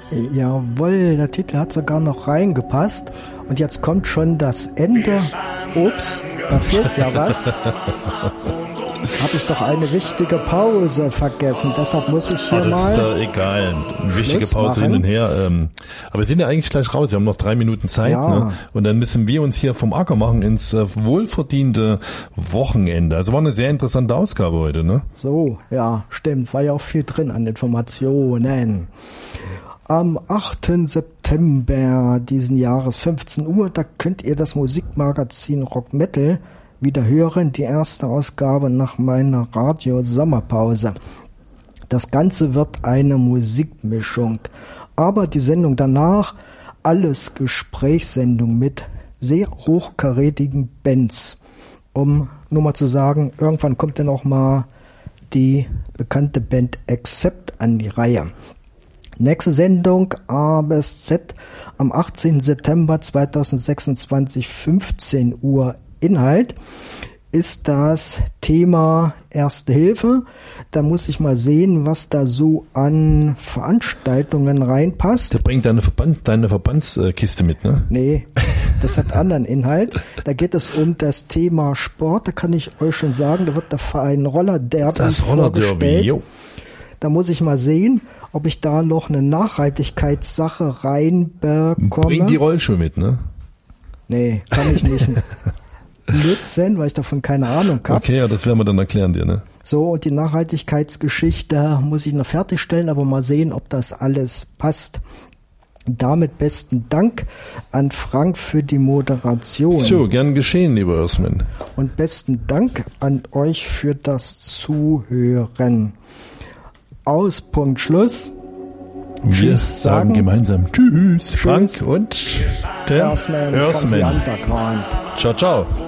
Jawohl, der Titel hat sogar noch reingepasst. Und jetzt kommt schon das Ende. Ups, da fehlt ja was. Habe ich doch eine wichtige Pause vergessen. Deshalb muss ich hier das ist egal. Eine wichtige Pause hin und her. Aber wir sind ja eigentlich gleich raus. Wir haben noch 3 Minuten Zeit. Ja. Ne? Und dann müssen wir uns hier vom Acker machen ins wohlverdiente Wochenende. Also war eine sehr interessante Ausgabe heute, ne? So, ja, stimmt. War ja auch viel drin an Informationen. Am 8. September diesen Jahres, 15 Uhr, da könnt ihr das Musikmagazin Rock Metal wieder hören, die erste Ausgabe nach meiner Radio-Sommerpause. Das Ganze wird eine Musikmischung, aber die Sendung danach, alles Gesprächssendung mit sehr hochkarätigen Bands. Um nur mal zu sagen, irgendwann kommt dann auch mal die bekannte Band Accept an die Reihe. Nächste Sendung A bis Z am 18. September 2026, 15 Uhr. Inhalt ist das Thema Erste Hilfe. Da muss ich mal sehen, was da so an Veranstaltungen reinpasst. Da bringt deine Verbandskiste mit, ne? Nee, das hat anderen Inhalt. Da geht es um das Thema Sport. Da kann ich euch schon sagen, da wird der Verein Roller-Derby vorgestellt. Da muss ich mal sehen, ob ich da noch eine Nachhaltigkeitssache reinbekomme. Bring die Rollschuhe mit, ne? Nee, kann ich nicht nutzen, weil ich davon keine Ahnung habe. Okay, ja, das werden wir dann erklären dir, ne? So, und die Nachhaltigkeitsgeschichte muss ich noch fertigstellen, aber mal sehen, ob das alles passt. Damit besten Dank an Frank für die Moderation. So, gern geschehen, lieber Earthman. Und besten Dank an euch für das Zuhören. Aus, Punkt, Schluss. Wir sagen gemeinsam Tschüss. Frank und der Earthman. Ciao, ciao.